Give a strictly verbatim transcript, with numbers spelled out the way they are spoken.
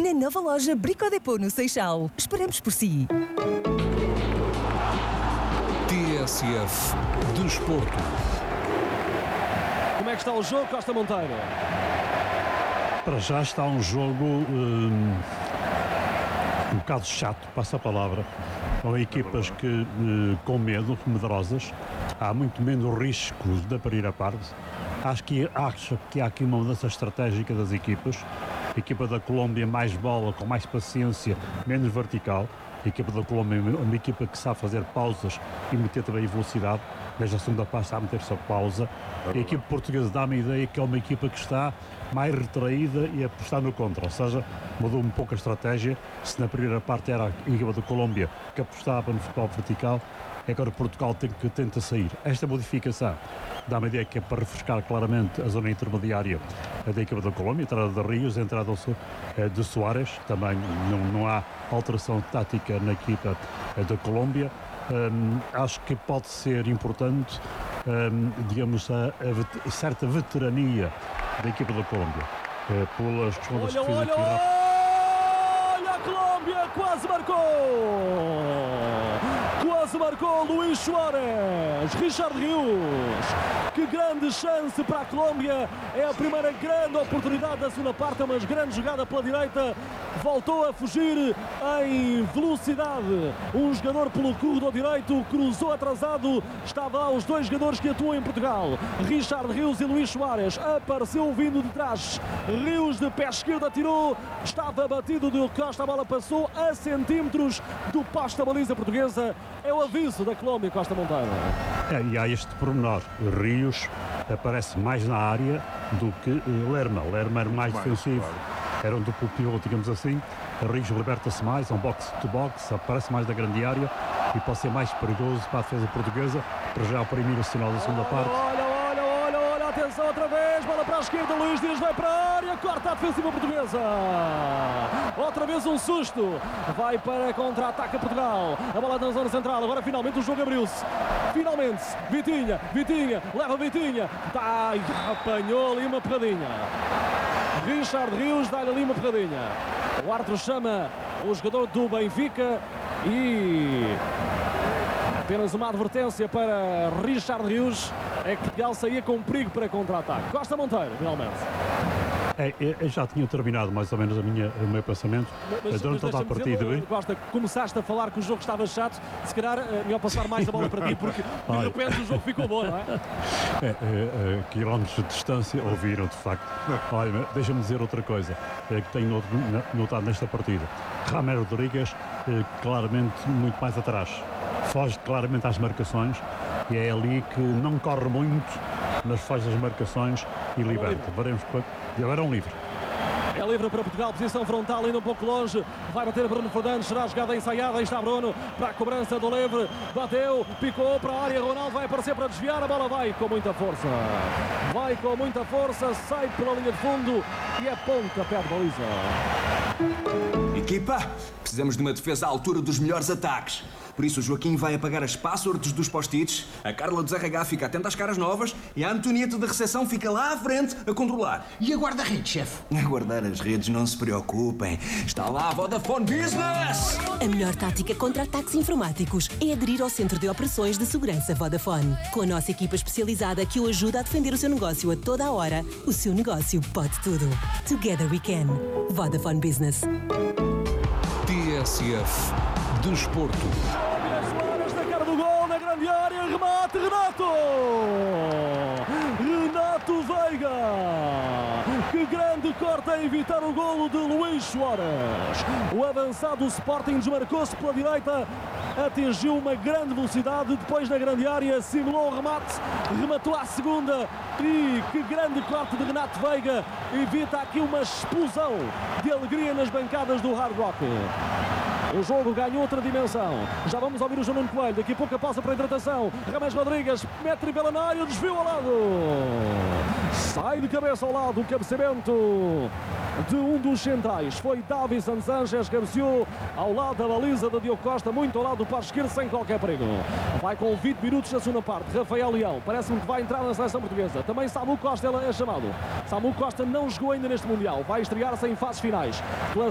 na nova loja Brico Depot no Seixal. Esperamos por si. T S F Desporto. Como é que está o jogo, Costa Monteiro? Para já está um jogo hum, um bocado chato, passa a palavra. São equipas que, hum, com medo, medrosas. Há muito menos riscos de abrir a parte. Acho que, acho que há aqui uma mudança estratégica das equipas. A equipa da Colômbia mais bola, com mais paciência, menos vertical. A equipa da Colômbia é uma equipa que sabe fazer pausas e meter também velocidade. Desde a segunda parte está a meter-se a pausa. A equipa portuguesa dá-me a ideia que é uma equipa que está mais retraída e a apostar no contra. Ou seja, mudou um pouco a estratégia. Se na primeira parte era a equipa da Colômbia que apostava no futebol vertical, agora Portugal tem que tenta sair. Esta modificação dá-me a ideia que é para refrescar claramente a zona intermediária da equipa da Colômbia, a entrada de Rios, a entrada de Soares, também não, não há alteração tática na equipa da Colômbia. Um, acho que pode ser importante, um, digamos, a, a, vet- certa veterania da equipa da Colômbia, uh, pelas questões Olha, que fiz olha, aqui. olha, a Colômbia quase marcou! Quase marcou Luís Soares, Richard Rios. Que grande chance para a Colômbia. É a primeira grande oportunidade da segunda parte, mas grande jogada pela direita. Voltou a fugir em velocidade. Um jogador pelo corredor direito, cruzou atrasado. Estava lá os dois jogadores que atuam em Portugal, Richard Rios e Luís Soares. Apareceu vindo de trás. Rios de pé esquerdo atirou. Estava batido do Costa. A bola passou a centímetros do poste da baliza portuguesa. É o aviso da Colômbia, Costa Monteiro. É, e há este pormenor. Rios aparece mais na área do que uh, Lerma. Lerma era mais defensivo. Era um duplo pivô, digamos assim. Rios liberta-se mais, é um box-to-box, aparece mais da grande área e pode ser mais perigoso para a defesa portuguesa. Para já o primeiro sinal da segunda parte. Olha, olha, olha, olha, atenção outra vez, bola para a esquerda, Luís Dias vai para a área, corta a defensiva portuguesa. Outra vez um susto, vai para contra-ataque Portugal. A bola na zona central, agora finalmente o jogo abriu-se. Finalmente, Vitinha, Vitinha, leva Vitinha, tá, apanhou ali uma pegadinha. Richard Rios dá-lhe ali uma pegadinha. O árbitro chama o jogador do Benfica e apenas uma advertência para Richard Rios. É que Portugal saía com perigo para contra-ataque. Costa Monteiro, finalmente. É, eu já tinha terminado mais ou menos a minha, o meu pensamento Mas, durante toda a partida. dizer, Costa, começaste a falar que o jogo estava chato, se calhar é melhor passar mais a bola para ti, porque de repente o jogo ficou bom, não é? É, é, é quilómetros de distância ouviram de facto. Olha, deixa-me dizer outra coisa é, que tenho notado nesta partida. James Rodrigues é, claramente muito mais atrás, foge claramente às marcações e é ali que não corre muito, mas faz as marcações e liberta. Veremos quando. E agora é um livre. É livre para Portugal, posição frontal, ainda um pouco longe. Vai bater Bruno Fernandes, será jogada ensaiada. Aí está Bruno para a cobrança do livre. Bateu, picou para a área. Ronaldo vai aparecer para desviar. A bola vai com muita força. Vai com muita força, sai pela linha de fundo e é ponta pé de baliza. Equipa, precisamos de uma defesa à altura dos melhores ataques. Por isso o Joaquim vai apagar as passwords dos post-its, a Carla do R H fica atenta às caras novas e a Antonieta da recepção fica lá à frente a controlar. E a guarda-redes, chefe? A guardar as redes, não se preocupem. Está lá a Vodafone Business! A melhor tática contra ataques informáticos é aderir ao Centro de Operações de Segurança Vodafone. Com a nossa equipa especializada que o ajuda a defender o seu negócio a toda a hora, o seu negócio pode tudo. Together we can. Vodafone Business. T S F Desporto. Soares na cara do gol, na grande área, remate, Renato! Renato Veiga! Que grande corte a evitar o golo de Luís Soares. O avançado Sporting desmarcou-se pela direita, atingiu uma grande velocidade, depois na grande área simulou o remate, rematou à segunda e que grande corte de Renato Veiga, evita aqui uma explosão de alegria nas bancadas do Hard Rock. O jogo ganhou outra dimensão. Já vamos ouvir o João Nuno Coelho. Daqui a pouco a pausa para a hidratação. Rames Rodrigues mete trivela na área, desvio ao lado. Sai de cabeça ao lado o cabeceamento de um dos centrais. Foi Davi Sanches, cabeceou ao lado da baliza de Diogo Costa, muito ao lado do par esquerdo, sem qualquer perigo. Vai com vinte minutos na segunda parte. Rafael Leão, parece-me que vai entrar na seleção portuguesa. Também Samu Costa é chamado. Samu Costa não jogou ainda neste Mundial. Vai estrear-se em fases finais.